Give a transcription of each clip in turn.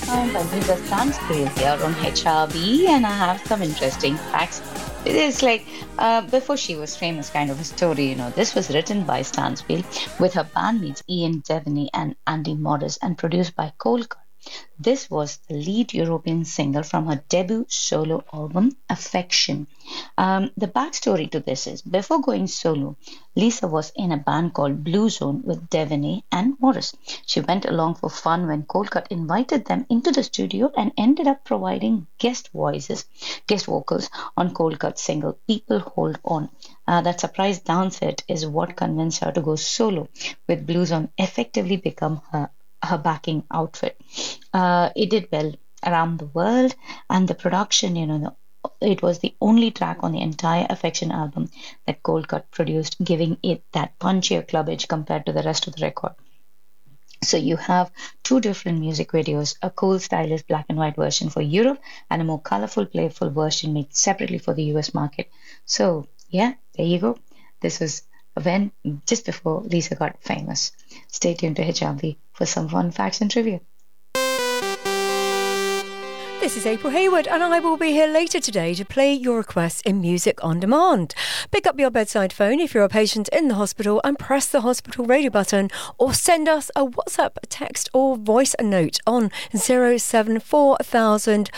I'm Bandita Sanskrit here on HRB, and I have some interesting facts. It is like before she was famous, kind of a story. This was written by Stansfield with her bandmates Ian Devaney and Andy Morris and produced by Colcott. This was the lead European single from her debut solo album, Affection. The backstory to this is before going solo, Lisa was in a band called Blue Zone with Devaney and Morris. She went along for fun when Colcott invited them into the studio and ended up providing guest vocals on Colcott's single, People Hold On. That surprise dance hit is what convinced her to go solo, with Blue Zone effectively become her backing outfit. It did well around the world, and the production, it was the only track on the entire Affection album that Colcott produced, giving it that punchier club edge compared to the rest of the record. So you have two different music videos, a cool stylish black and white version for Europe and a more colorful, playful version made separately for the US market. So yeah, there you go. This was when just before Lisa got famous. Stay tuned to HRV for some fun facts and trivia. This is April Hayward, and I will be here later today to play your requests in Music on Demand. Pick up your bedside phone if you're a patient in the hospital and press the hospital radio button, or send us a WhatsApp, text or voice note on 074,000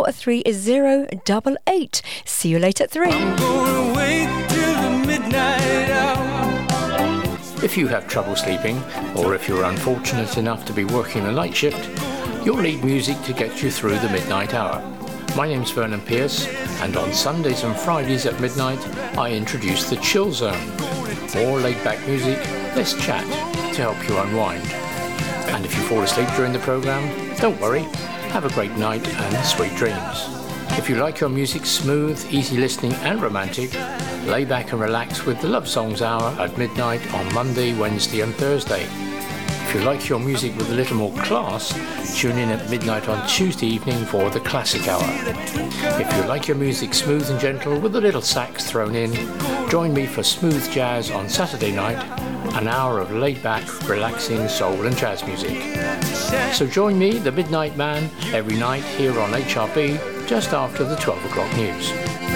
43088. See you later at 3. I'm gonna wait till the midnight hour. If you have trouble sleeping, or if you're unfortunate enough to be working a night shift, you'll need music to get you through the midnight hour. My name's Vernon Pierce, and on Sundays and Fridays at midnight, I introduce the Chill Zone. More laid-back music, less chat, to help you unwind. And if you fall asleep during the programme, don't worry, have a great night and sweet dreams. If you like your music smooth, easy listening and romantic, lay back and relax with the Love Songs Hour at midnight on Monday, Wednesday and Thursday. If you like your music with a little more class, tune in at midnight on Tuesday evening for the Classic Hour. If you like your music smooth and gentle with a little sax thrown in, join me for Smooth Jazz on Saturday night, an hour of laid-back, relaxing soul and jazz music. So join me, the Midnight Man, every night here on HRB, just after the 12 o'clock news.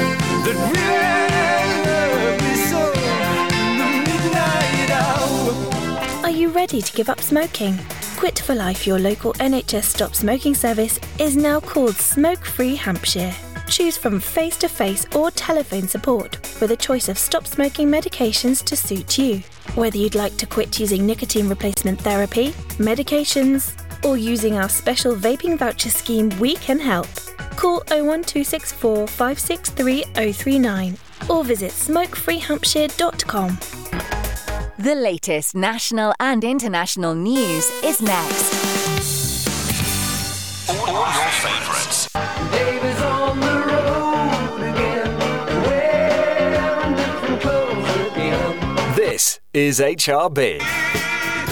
Are you ready to give up smoking? Quit for Life, your local NHS stop smoking service, is now called Smoke Free Hampshire. Choose from face-to-face or telephone support with a choice of stop smoking medications to suit you. Whether you'd like to quit using nicotine replacement therapy, medications, or using our special vaping voucher scheme, we can help. Call 01264 563 039 or visit smokefreehampshire.com. The latest national and international news is next. All your favourites. David's on the road again, wearing different clothes again. This is HRB.